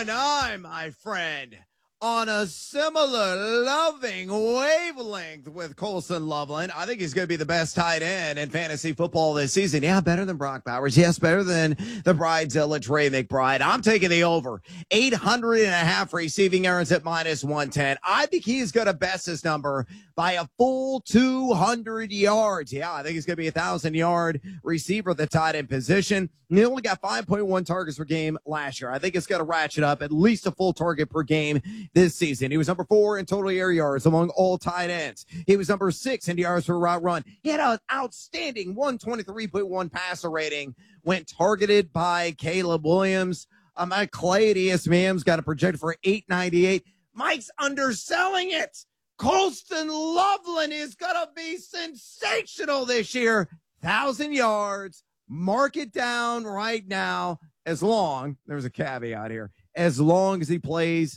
and I, my friend, on a similar loving wavelength with Colston Loveland. I think he's going to be the best tight end in fantasy football this season. Yeah, better than Brock Bowers. Yes, better than the Bridezilla Trey McBride. I'm taking the over. 800.5 receiving yards at -110. I think he's going to best his number by a full 200 yards. Yeah, I think he's going to be a 1,000-yard receiver at the tight end position. He only got 5.1 targets per game last year. I think it's going to ratchet up at least a full target per game this season. He was number 4 in total air yards among all tight ends. He was number 6 in yards per route run. He had an outstanding 123.1 passer rating when targeted by Caleb Williams. Mike Clay at ESPN's got a projected for 898. Mike's underselling it. Colston Loveland is going to be sensational this year. 1,000 yards. Mark it down right now. As long, there's a caveat here, as long as he plays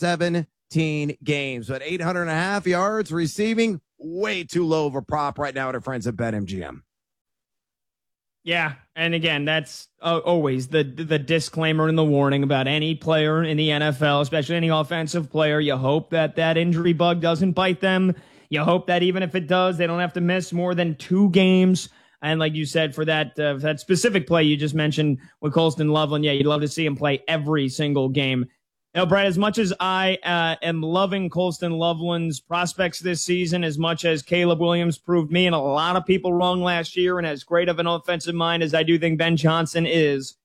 17 games. But 800.5 yards receiving, way too low of a prop right now at our friends at BetMGM. Yeah, and again, that's always the disclaimer and the warning about any player in the NFL, especially any offensive player. You hope that injury bug doesn't bite them. You hope that even if it does, they don't have to miss more than 2 games. And like you said, for that specific play you just mentioned with Colston Loveland, yeah, you'd love to see him play every single game. You know, Brad, as much as I am loving Colston Loveland's prospects this season, as much as Caleb Williams proved me and a lot of people wrong last year, and as great of an offensive mind as I do think Ben Johnson is,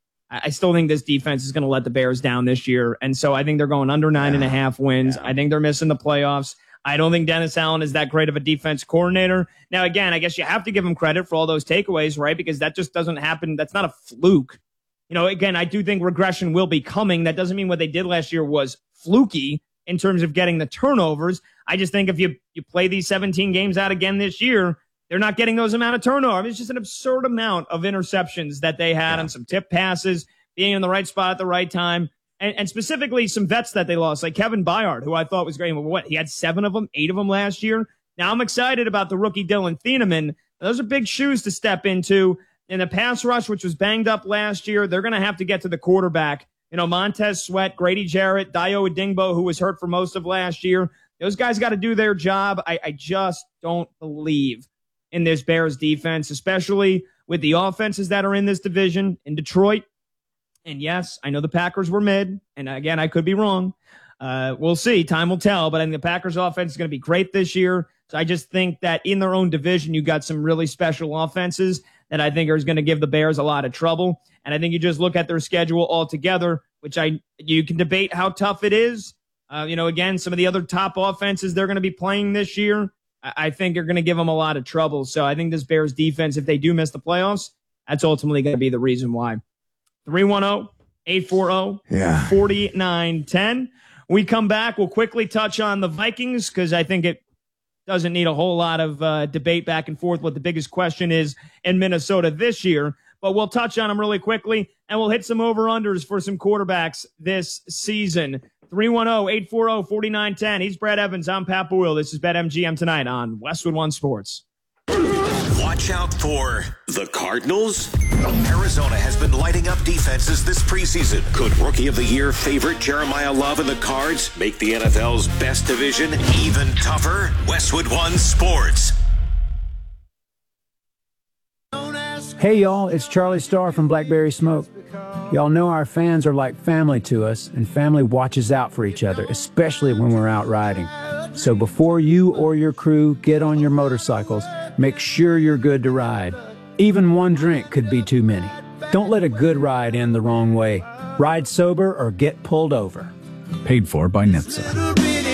I still think this defense is going to let the Bears down this year. And so I think they're going under 9.5 wins. Yeah. I think they're missing the playoffs. I don't think Dennis Allen is that great of a defense coordinator. Now, again, I guess you have to give him credit for all those takeaways, right? Because that just doesn't happen. That's not a fluke. You know, again, I do think regression will be coming. That doesn't mean what they did last year was fluky in terms of getting the turnovers. I just think if you play these 17 games out again this year, they're not getting those amount of turnovers. It's just an absurd amount of interceptions that they had on some tip passes, being in the right spot at the right time, and specifically some vets that they lost, like Kevin Byard, who I thought was great. He had 7 of them, 8 of them last year. Now I'm excited about the rookie Dylan Thieneman. Those are big shoes to step into. In the pass rush, which was banged up last year, they're going to have to get to the quarterback. You know, Montez Sweat, Grady Jarrett, Dayo Odingbo, who was hurt for most of last year. Those guys got to do their job. I just don't believe in this Bears defense, especially with the offenses that are in this division in Detroit. And yes, I know the Packers were mid, and again, I could be wrong. We'll see. Time will tell, but I think the Packers offense is going to be great this year. So I just think that in their own division, you got some really special offenses that I think is going to give the Bears a lot of trouble. And I think you just look at their schedule altogether, which you can debate how tough it is. Again, some of the other top offenses they're going to be playing this year, I think are going to give them a lot of trouble. So I think this Bears defense, if they do miss the playoffs, that's ultimately going to be the reason why. 310-840-4910. We come back, we'll quickly touch on the Vikings because I think it doesn't need a whole lot of debate back and forth what the biggest question is in Minnesota this year. But we'll touch on them really quickly, and we'll hit some over-unders for some quarterbacks this season. 310-840-4910. He's Brad Evans. I'm Pat Boyle. This is BetMGM tonight on Westwood One Sports. Watch out for the Cardinals. Arizona has been lighting up defenses this preseason. Could Rookie of the Year favorite Jeremiah Love and the Cards make the NFL's best division even tougher? Westwood One Sports. Hey y'all, it's Charlie Starr from Blackberry Smoke. Y'all know our fans are like family to us, and family watches out for each other, especially when we're out riding. So before you or your crew get on your motorcycles, make sure you're good to ride. Even one drink could be too many. Don't let a good ride end the wrong way. Ride sober or get pulled over. Paid for by NHTSA.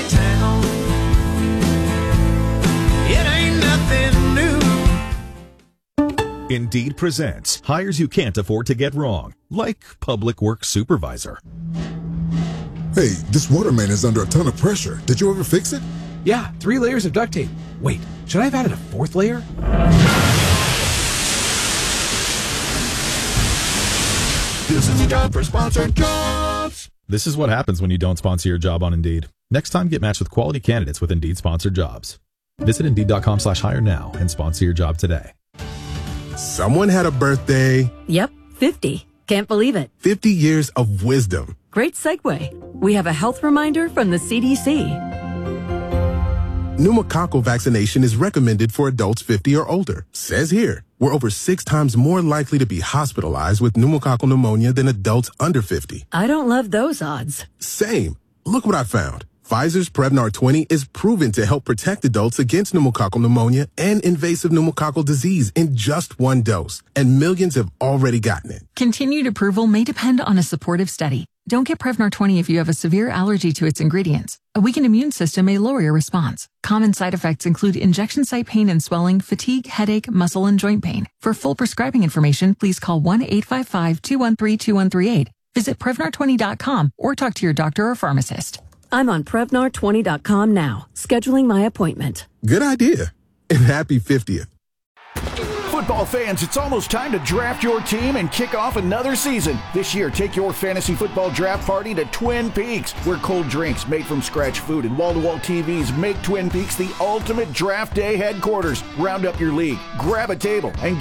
Indeed presents hires you can't afford to get wrong, like public works supervisor. Hey, this water main is under a ton of pressure. Did you ever fix it? Yeah, 3 layers of duct tape. Wait, should I have added a 4th layer? This is a job for sponsored jobs. This is what happens when you don't sponsor your job on Indeed. Next time, get matched with quality candidates with Indeed sponsored jobs. Visit Indeed.com/hire now and sponsor your job today. Someone had a birthday. Yep, 50. Can't believe it. 50 years of wisdom. Great segue. We have a health reminder from the CDC. Pneumococcal vaccination is recommended for adults 50 or older. Says here, we're over 6 times more likely to be hospitalized with pneumococcal pneumonia than adults under 50. I don't love those odds. Same. Look what I found. Pfizer's Prevnar 20 is proven to help protect adults against pneumococcal pneumonia and invasive pneumococcal disease in just 1 dose, and millions have already gotten it. Continued approval may depend on a supportive study. Don't get Prevnar 20 if you have a severe allergy to its ingredients. A weakened immune system may lower your response. Common side effects include injection site pain and swelling, fatigue, headache, muscle, and joint pain. For full prescribing information, please call 1-855-213-2138. Visit Prevnar20.com or talk to your doctor or pharmacist. I'm on Prevnar20.com now, scheduling my appointment. Good idea. And happy 50th. Football fans, it's almost time to draft your team and kick off another season. This year, take your fantasy football draft party to Twin Peaks, where cold drinks, made from scratch food, and wall-to-wall TVs make Twin Peaks the ultimate draft day headquarters. Round up your league, grab a table, and